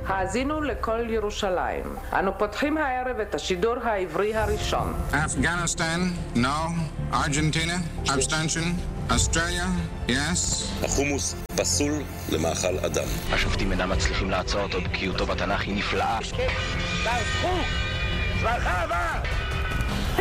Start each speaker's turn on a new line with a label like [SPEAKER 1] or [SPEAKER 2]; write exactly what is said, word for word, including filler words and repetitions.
[SPEAKER 1] האזינו לכל ירושלים. אנו פותחים הערב את השידור העברי הראשון.
[SPEAKER 2] Afghanistan, no. Argentina, abstention. Australia, yes.
[SPEAKER 3] החומוס פסול למאכל אדם.
[SPEAKER 4] השופטים אינם מצליחים לעצור אותו, בקיאותו בתנ"ך היא נפלאה.
[SPEAKER 5] זרחה הבאה!